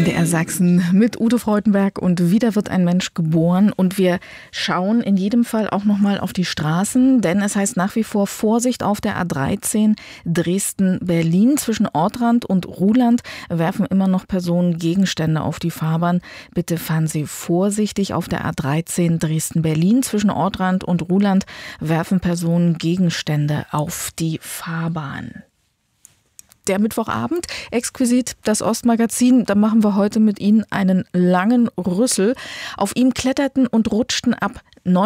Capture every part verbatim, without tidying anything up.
D R Sachsen mit Ute Freudenberg und wieder wird ein Mensch geboren und wir schauen in jedem Fall auch nochmal auf die Straßen, denn es heißt nach wie vor Vorsicht auf der A dreizehn Dresden-Berlin. Zwischen Ortrand und Ruhland werfen immer noch Personen Gegenstände auf die Fahrbahn. Bitte fahren Sie vorsichtig auf der A dreizehn Dresden-Berlin. Zwischen Ortrand und Ruhland werfen Personen Gegenstände auf die Fahrbahn. Der Mittwochabend, exquisit das Ostmagazin, da machen wir heute mit Ihnen einen langen Rüssel. Auf ihm kletterten und rutschten ab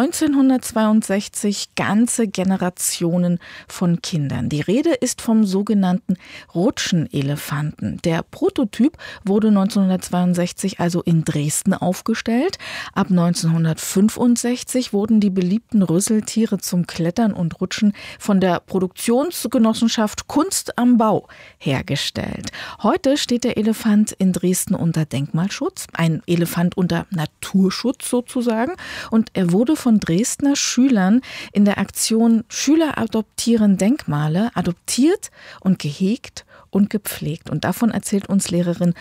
neunzehnhundertzweiundsechzig ganze Generationen von Kindern. Die Rede ist vom sogenannten Rutschenelefanten. Der Prototyp wurde neunzehnhundertzweiundsechzig also in Dresden aufgestellt. Ab neunzehnhundertfünfundsechzig wurden die beliebten Rüsseltiere zum Klettern und Rutschen von der Produktionsgenossenschaft Kunst am Bau hergestellt. Heute steht der Elefant in Dresden unter Denkmalschutz, ein Elefant unter Naturschutz sozusagen, und er wurde von Dresdner Schülern in der Aktion Schüler adoptieren Denkmale adoptiert und gehegt und gepflegt. Und davon erzählt uns Lehrerin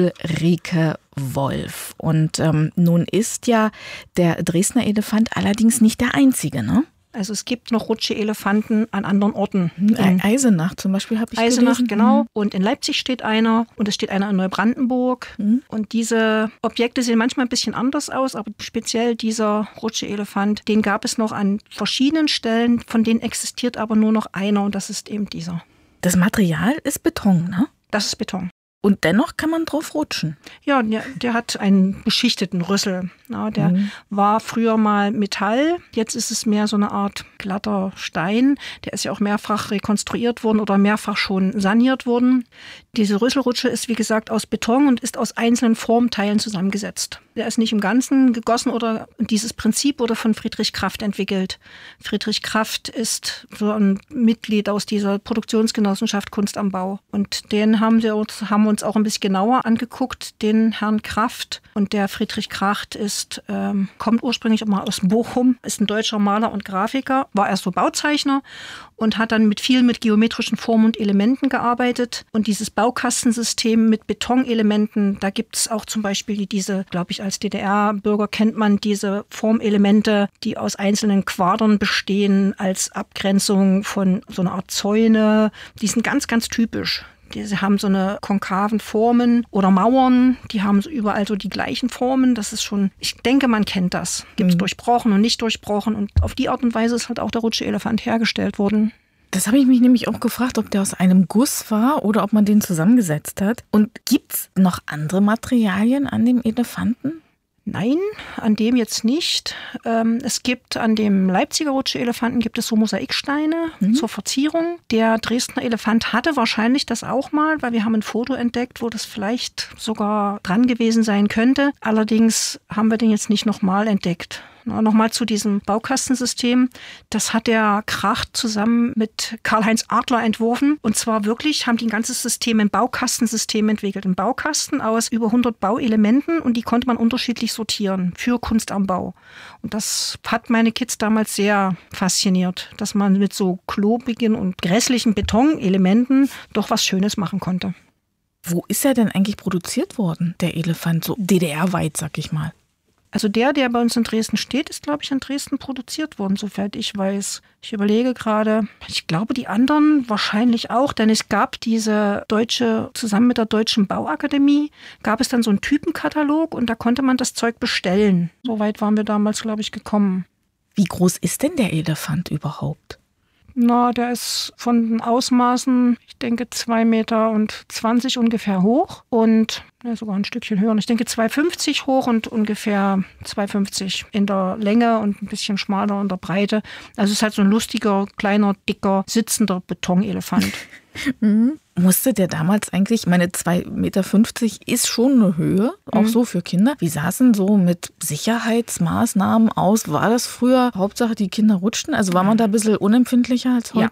Ulrike Wolf. Und ähm, nun ist ja der Dresdner Elefant allerdings nicht der einzige, ne? Also es gibt noch Rutscheelefanten an anderen Orten. In Eisenach zum Beispiel habe ich Eisenach, gelesen. genau. Und in Leipzig steht einer und es steht einer in Neubrandenburg. Mhm. Und diese Objekte sehen manchmal ein bisschen anders aus, aber speziell dieser Rutscheelefant, den gab es noch an verschiedenen Stellen, von denen existiert aber nur noch einer und das ist eben dieser. Das Material ist Beton, ne? Das ist Beton. Und dennoch kann man drauf rutschen. Ja, der, der hat einen beschichteten Rüssel. Ja, der mhm. war früher mal Metall, jetzt ist es mehr so eine Art glatter Stein. Der ist ja auch mehrfach rekonstruiert worden oder mehrfach schon saniert worden. Diese Rüsselrutsche ist, wie gesagt, aus Beton und ist aus einzelnen Formteilen zusammengesetzt. Der ist nicht im Ganzen gegossen oder dieses Prinzip wurde von Friedrich Kraft entwickelt. Friedrich Kraft ist so ein Mitglied aus dieser Produktionsgenossenschaft Kunst am Bau. Und den haben wir uns, haben uns auch ein bisschen genauer angeguckt, den Herrn Kraft. Und der Friedrich Kraft ist, ähm, kommt ursprünglich mal aus Bochum, ist ein deutscher Maler und Grafiker, war erst so Bauzeichner und hat dann mit viel mit geometrischen Formen und Elementen gearbeitet. Und dieses Baukastensystem mit Betonelementen, da gibt es auch zum Beispiel diese, glaube ich, als D D R-Bürger kennt man diese Formelemente, die aus einzelnen Quadern bestehen, als Abgrenzung von so einer Art Zäune. Die sind ganz, ganz typisch. Die haben so eine konkaven Formen oder Mauern, die haben so überall so die gleichen Formen. Das ist schon, ich denke, man kennt das. Gibt es mhm. durchbrochen und nicht durchbrochen. Und auf die Art und Weise ist halt auch der Rutscheelefant hergestellt worden. Das habe ich mich nämlich auch gefragt, ob der aus einem Guss war oder ob man den zusammengesetzt hat. Und gibt es noch andere Materialien an dem Elefanten? Nein, an dem jetzt nicht. Ähm, es gibt an dem Leipziger Rutscheelefanten gibt es so Mosaiksteine mhm. zur Verzierung. Der Dresdner Elefant hatte wahrscheinlich das auch mal, weil wir haben ein Foto entdeckt, wo das vielleicht sogar dran gewesen sein könnte. Allerdings haben wir den jetzt nicht nochmal entdeckt. Nochmal zu diesem Baukastensystem. Das hat der Kracht zusammen mit Karl-Heinz Adler entworfen. Und zwar wirklich haben die ein ganzes System, ein Baukastensystem entwickelt. Ein Baukasten aus über hundert Bauelementen und die konnte man unterschiedlich sortieren für Kunst am Bau. Und das hat meine Kids damals sehr fasziniert, dass man mit so klobigen und grässlichen Betonelementen doch was Schönes machen konnte. Wo ist er denn eigentlich produziert worden, der Elefant? So D D R-weit, sag ich mal. Also der, der bei uns in Dresden steht, ist, glaube ich, in Dresden produziert worden, soweit ich weiß. Ich überlege gerade, ich glaube, die anderen wahrscheinlich auch, denn es gab diese deutsche, zusammen mit der Deutschen Bauakademie, gab es dann so einen Typenkatalog und da konnte man das Zeug bestellen. So weit waren wir damals, glaube ich, gekommen. Wie groß ist denn der Elefant überhaupt? Na, der ist von den Ausmaßen, ich denke, zwei Meter und zwanzig ungefähr hoch und ja, sogar ein Stückchen höher. Und ich denke, zwei Meter fünfzig hoch und ungefähr zwei Meter fünfzig in der Länge und ein bisschen schmaler in der Breite. Also es ist halt so ein lustiger, kleiner, dicker, sitzender Betonelefant. Mhm. Musste der damals eigentlich, ich meine zwei Meter fünfzig ist schon eine Höhe, auch mhm. so für Kinder. Wie sah es denn so mit Sicherheitsmaßnahmen aus? War das früher Hauptsache, die Kinder rutschten? Also war man da ein bisschen unempfindlicher als heute? Ja.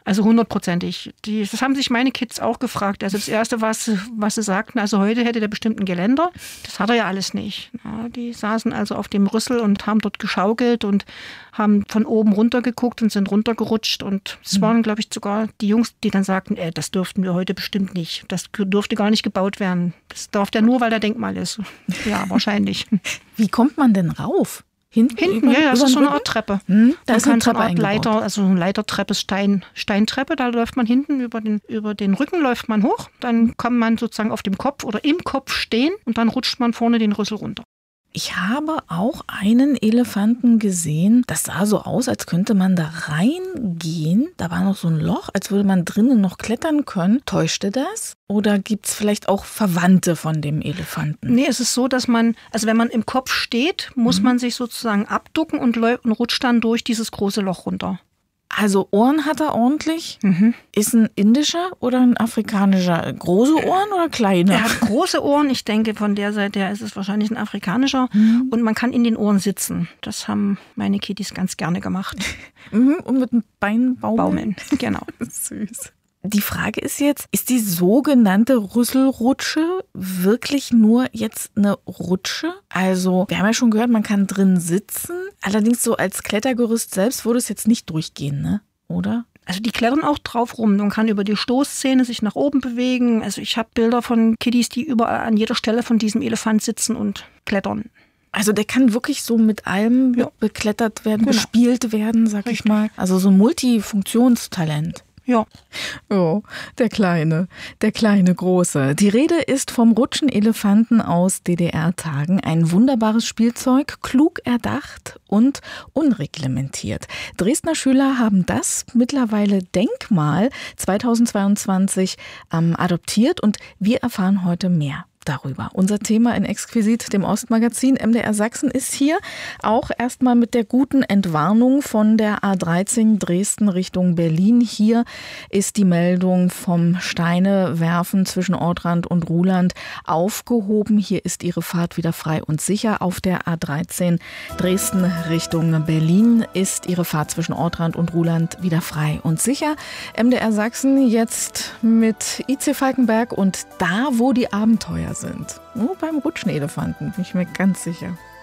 Also hundertprozentig. Die, das haben sich meine Kids auch gefragt. Also das Erste, was, was sie sagten, also heute hätte der bestimmt ein Geländer. Das hat er ja alles nicht. Ja, die saßen also auf dem Rüssel und haben dort geschaukelt und haben von oben runter geguckt und sind runtergerutscht. Und es waren, glaube ich, sogar die Jungs, die dann sagten, äh, das dürften wir heute bestimmt nicht. Das dürfte gar nicht gebaut werden. Das darf der nur, weil der Denkmal ist. Ja, wahrscheinlich. Wie kommt man denn rauf? Hinten, Hinten über, ja, ja, das ist so eine Art Treppe. Hm, da ist eine Treppe so eine Art Leiter, also eine Leitertreppe, Stein, Steintreppe, da läuft man hinten über den, über den Rücken, läuft man hoch, dann kann man sozusagen auf dem Kopf oder im Kopf stehen und dann rutscht man vorne den Rüssel runter. Ich habe auch einen Elefanten gesehen, das sah so aus, als könnte man da reingehen. Da war noch so ein Loch, als würde man drinnen noch klettern können. Täuschte das? Oder gibt es vielleicht auch Verwandte von dem Elefanten? Nee, es ist so, dass man, also wenn man im Kopf steht, muss mhm. man sich sozusagen abducken und, und rutscht dann durch dieses große Loch runter. Also Ohren hat er ordentlich. Mhm. Ist ein indischer oder ein afrikanischer? Große Ohren oder kleine? Er hat große Ohren. Ich denke, von der Seite her ist es wahrscheinlich ein afrikanischer. Mhm. Und man kann in den Ohren sitzen. Das haben meine Kitties ganz gerne gemacht. Mhm. Und mit dem Bein baumeln. Baumeln, genau. Süß. Die Frage ist jetzt, ist die sogenannte Rüsselrutsche wirklich nur jetzt eine Rutsche? Also, wir haben ja schon gehört, man kann drin sitzen. Allerdings so als Klettergerüst selbst würde es jetzt nicht durchgehen, ne? Oder? Also die klettern auch drauf rum. Man kann über die Stoßzähne sich nach oben bewegen. Also ich habe Bilder von Kitties, die überall an jeder Stelle von diesem Elefant sitzen und klettern. Also der kann wirklich so mit allem ja. beklettert werden, genau. bespielt werden, sag Richtig. ich mal. Also so ein Multifunktionstalent. Ja. Oh, der Kleine, der kleine Große. Die Rede ist vom Rutschenelefanten aus D D R-Tagen. Ein wunderbares Spielzeug, klug erdacht und unreglementiert. Dresdner Schüler haben das mittlerweile Denkmal zweitausendzweiundzwanzig ähm, adoptiert und wir erfahren heute mehr darüber. Unser Thema in Exquisit, dem Ostmagazin. M D R Sachsen ist hier auch erstmal mit der guten Entwarnung von der A dreizehn Dresden Richtung Berlin. Hier ist die Meldung vom Steinewerfen zwischen Ortrand und Ruhland aufgehoben. Hier ist ihre Fahrt wieder frei und sicher. Auf der A dreizehn Dresden Richtung Berlin ist ihre Fahrt zwischen Ortrand und Ruhland wieder frei und sicher. M D R Sachsen jetzt mit I C Falkenberg und da, wo die Abenteuer sind. Nur beim Rutschenelefanten, bin ich mir ganz sicher.